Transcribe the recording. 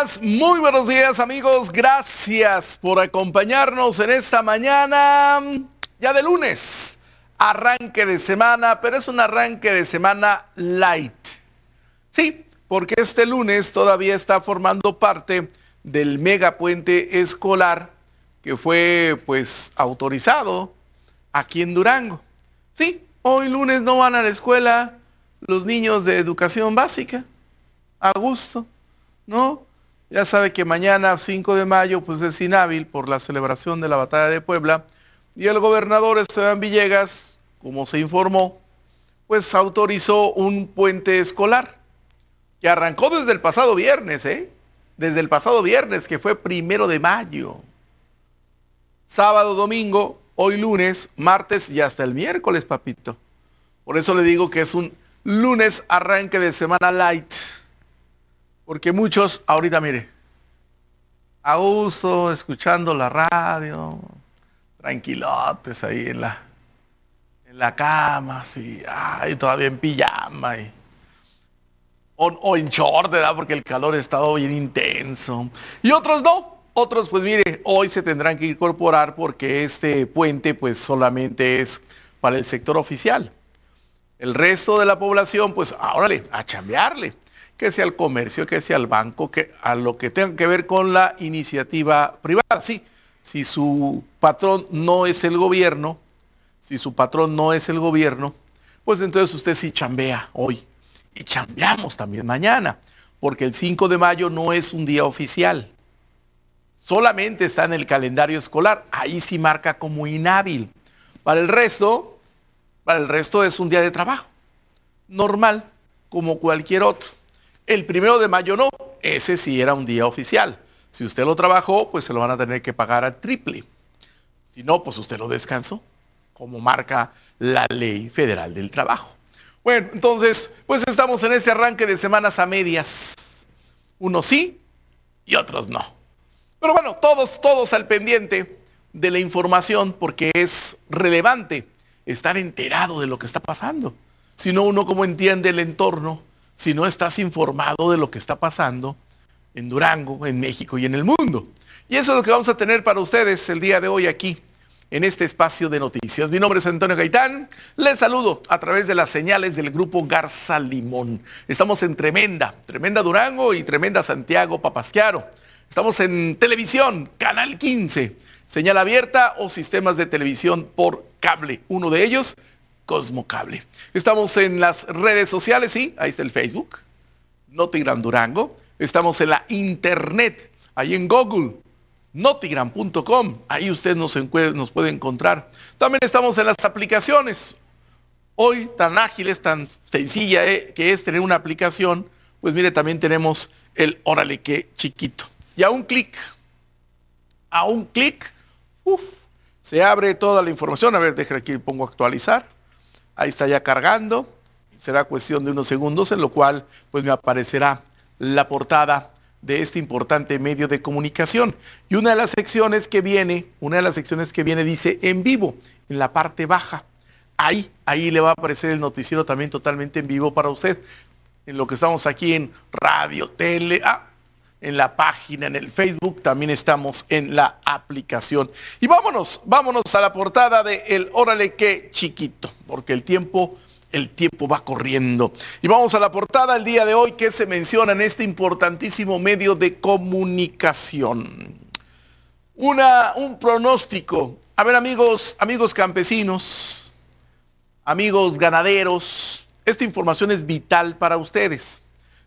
días, muy buenos días amigos, gracias por acompañarnos en esta mañana ya de lunes, arranque de semana, pero es un arranque de semana light. Sí, porque este lunes todavía está formando parte del megapuente escolar que fue pues autorizado aquí en Durango. Sí, hoy lunes no van a la escuela los niños de educación básica, a gusto, ¿no? Ya sabe que mañana, 5 de mayo, pues es inhábil por la celebración de la Batalla de Puebla. Y el gobernador Esteban Villegas, como se informó, pues autorizó un puente escolar que arrancó desde el pasado viernes, Desde el pasado viernes, que fue 1 de mayo. Sábado, domingo, hoy lunes, martes y hasta el miércoles, papito. Por eso le digo que es un lunes arranque de semana light. Porque muchos, ahorita mire, a gusto, escuchando la radio, tranquilotes ahí en la cama, así, ay, todavía en pijama, o en short, ¿verdad? Porque el calor ha estado bien intenso. Y otros no, otros pues mire, hoy se tendrán que incorporar porque este puente pues solamente es para el sector oficial. El resto de la población pues órale, a chambearle. Que sea al comercio, que sea al banco, que a lo que tenga que ver con la iniciativa privada. Sí, si su patrón no es el gobierno, pues entonces usted sí chambea hoy. Y chambeamos también mañana, porque el 5 de mayo no es un día oficial. Solamente está en el calendario escolar, ahí sí marca como inhábil. Para el resto es un día de trabajo, normal, como cualquier otro. El 1 de mayo no, ese sí era un día oficial. Si usted lo trabajó, pues se lo van a tener que pagar al triple. Si no, pues usted lo descansó, como marca la Ley Federal del Trabajo. Bueno, entonces, pues estamos en este arranque de semanas a medias. Unos sí y otros no. Pero bueno, todos al pendiente de la información porque es relevante estar enterado de lo que está pasando. Si no, uno cómo entiende el entorno, si no estás informado de lo que está pasando en Durango, en México y en el mundo. Y eso es lo que vamos a tener para ustedes el día de hoy aquí, en este espacio de noticias. Mi nombre es Antonio Gaitán, les saludo a través de las señales del grupo Garza Limón. Estamos en Tremenda Durango y Tremenda Santiago Papasquiaro. Estamos en televisión, Canal 15, señal abierta o sistemas de televisión por cable. Uno de ellos, Cosmocable. Estamos en las redes sociales, sí, ahí está el Facebook, Notigram Durango. Estamos en la internet, ahí en Google, notigram.com, ahí usted nos puede encontrar. También estamos en las aplicaciones. Hoy tan ágiles, tan sencilla que es tener una aplicación, pues mire, también tenemos el órale qué chiquito. Y a un clic, se abre toda la información. A ver, déjame aquí, pongo actualizar. Ahí está ya cargando, será cuestión de unos segundos, en lo cual pues me aparecerá la portada de este importante medio de comunicación. Y una de las secciones que viene dice en vivo, en la parte baja. Ahí le va a aparecer el noticiero también totalmente en vivo para usted. En lo que estamos aquí en radio, tele, en la página, en el Facebook, también estamos en la aplicación. Y vámonos a la portada de el órale qué chiquito, porque el tiempo va corriendo. Y vamos a la portada el día de hoy que se menciona en este importantísimo medio de comunicación. Un pronóstico. A ver, amigos campesinos, amigos ganaderos, esta información es vital para ustedes.